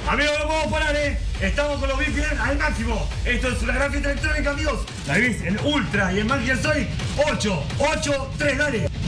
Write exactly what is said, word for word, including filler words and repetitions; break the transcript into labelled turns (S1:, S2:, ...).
S1: Amigos, no podemos parar, ¿eh? Estamos con los V P N al máximo. Esto es una gran fiesta electrónica, amigos. La vivís en Ultra y en Magic Sonic ocho, ocho, tres, dale.